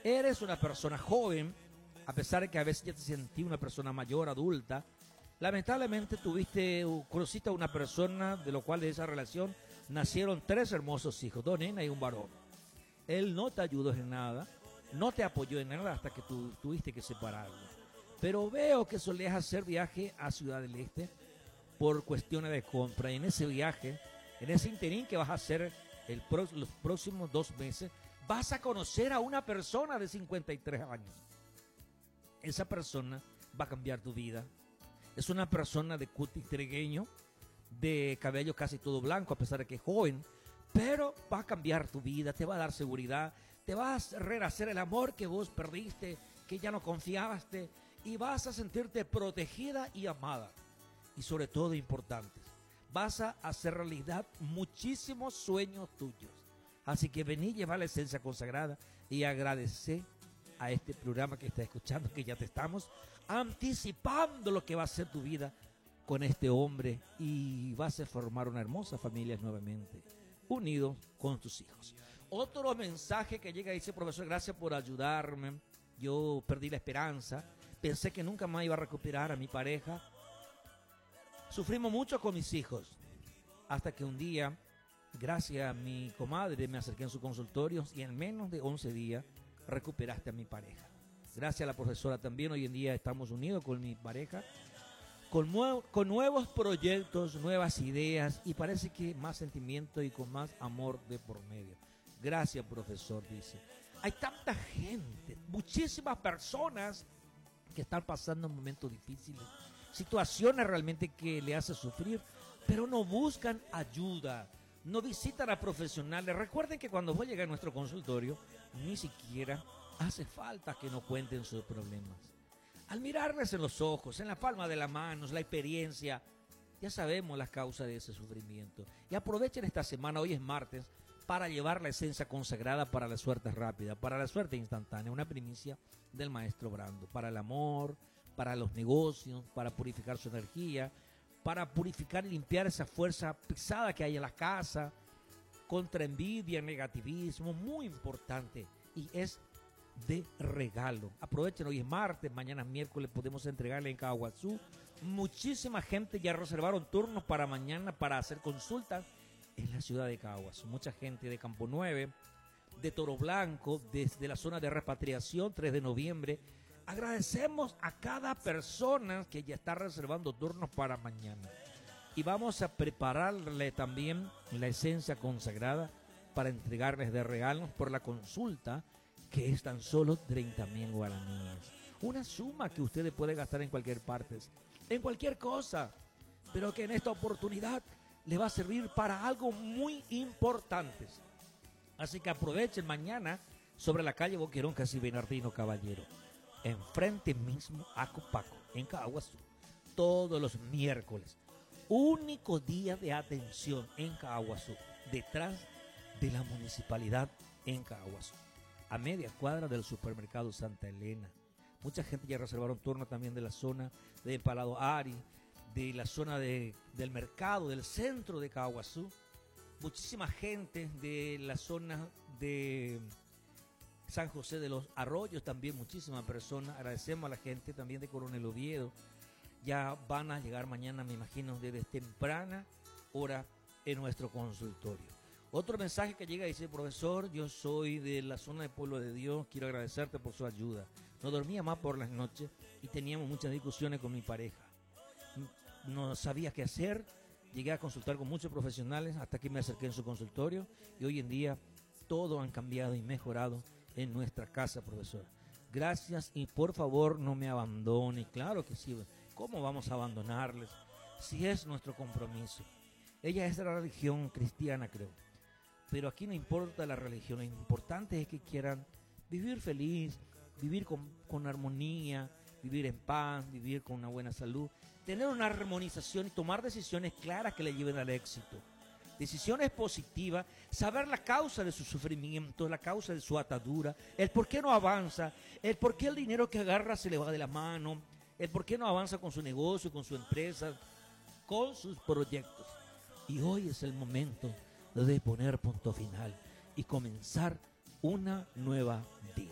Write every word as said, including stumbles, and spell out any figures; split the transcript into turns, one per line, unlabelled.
eres una persona joven, a pesar de que a veces ya te sentí una persona mayor, adulta, lamentablemente tuviste, conociste a una persona de lo cual de esa relación nacieron tres hermosos hijos, dos nenas y un varón. Él no te ayudó en nada, no te apoyó en nada hasta que tú tuviste que separarlo. Pero veo que solías hacer viaje a Ciudad del Este por cuestiones de compra. Y en ese viaje, en ese interín que vas a hacer el pro, los próximos dos meses, vas a conocer a una persona de cincuenta y tres años. Esa persona va a cambiar tu vida. Es una persona de cutis trigueño, de cabello casi todo blanco, a pesar de que es joven, pero va a cambiar tu vida, te va a dar seguridad, te va a rehacer el amor que vos perdiste, que ya no confiaste, y vas a sentirte protegida y amada. Y sobre todo importante, vas a hacer realidad muchísimos sueños tuyos. Así que vení, lleva la esencia consagrada y agradece a este programa que estás escuchando, que ya te estamos anticipando lo que va a ser tu vida con este hombre, y vas a formar una hermosa familia nuevamente, unido con tus hijos. Otro mensaje que llega, dice: profesor, gracias por ayudarme. Yo perdí la esperanza, pensé que nunca más iba a recuperar a mi pareja. Sufrimos mucho con mis hijos, hasta que un día, gracias a mi comadre, me acerqué en su consultorio y en menos de once días recuperaste a mi pareja. Gracias a la profesora también, hoy en día estamos unidos con mi pareja, con, nuevo, con nuevos proyectos, nuevas ideas, y parece que más sentimiento y con más amor de por medio. Gracias, profesor, dice. Hay tanta gente, muchísimas personas que están pasando momentos difíciles, situaciones realmente que le hacen sufrir, pero no buscan ayuda, no visitan a profesionales. Recuerden que cuando vos llegas a nuestro consultorio, ni siquiera hace falta que nos cuenten sus problemas. Al mirarles en los ojos, en la palma de las manos, la experiencia, ya sabemos las causas de ese sufrimiento. Y aprovechen esta semana, hoy es martes, para llevar la esencia consagrada para la suerte rápida, para la suerte instantánea, una primicia del maestro Brando, para el amor, para los negocios, para purificar su energía, para purificar y limpiar esa fuerza pesada que hay en la casa, contra envidia, negativismo, muy importante, y es de regalo. Aprovechen, hoy es martes, mañana miércoles podemos entregarle en Caguazú. Muchísima gente ya reservaron turnos para mañana para hacer consultas en la ciudad de Caguazú. Mucha gente de Campo nueve, de Toro Blanco, desde la zona de repatriación, tres de noviembre. Agradecemos a cada persona que ya está reservando turnos para mañana. Y vamos a prepararle también la esencia consagrada para entregarles de regalos por la consulta, que es tan solo treinta mil guaraníes. Una suma que ustedes pueden gastar en cualquier parte, en cualquier cosa, pero que en esta oportunidad le va a servir para algo muy importante. Así que aprovechen mañana sobre la calle Boquerón, casi Bernardino Caballero, enfrente mismo a Copaco, en Caguazú, todos los miércoles. Único día de atención en Caguazú, detrás de la municipalidad en Caguazú, a media cuadra del supermercado Santa Elena. Mucha gente ya reservaron turno también de la zona del Palado Ari, de la zona de, del mercado, del centro de Caguazú. Muchísima gente de la zona de San José de los Arroyos, también muchísimas personas. Agradecemos a la gente también de Coronel Oviedo. Ya van a llegar mañana, me imagino, desde temprana hora en nuestro consultorio. Otro mensaje que llega dice: profesor, yo soy de la zona de Pueblo de Dios, quiero agradecerte por su ayuda. No dormía más por las noches y teníamos muchas discusiones con mi pareja. No sabía qué hacer, llegué a consultar con muchos profesionales hasta que me acerqué en su consultorio, y hoy en día todo han cambiado y mejorado en nuestra casa, profesor. Gracias, y por favor no me abandone. Claro que sí, ¿cómo vamos a abandonarles si es nuestro compromiso? Ella es de la religión cristiana, creo, pero aquí no importa la religión, lo importante es que quieran vivir feliz, vivir con, con armonía, vivir en paz, vivir con una buena salud, tener una armonización y tomar decisiones claras que le lleven al éxito. Decisiones positivas, saber la causa de su sufrimiento, la causa de su atadura, el por qué no avanza, el por qué el dinero que agarra se le va de la mano, el por qué no avanza con su negocio, con su empresa, con sus proyectos. Y hoy es el momento de poner punto final y comenzar una nueva vida.